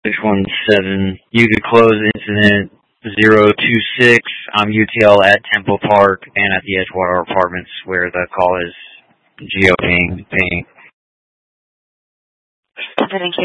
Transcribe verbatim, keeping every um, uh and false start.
six one seven. You could close incident zero two six. I'm U T L at Temple Park and at the Edgewater Apartments where the call is geoping. Thank you.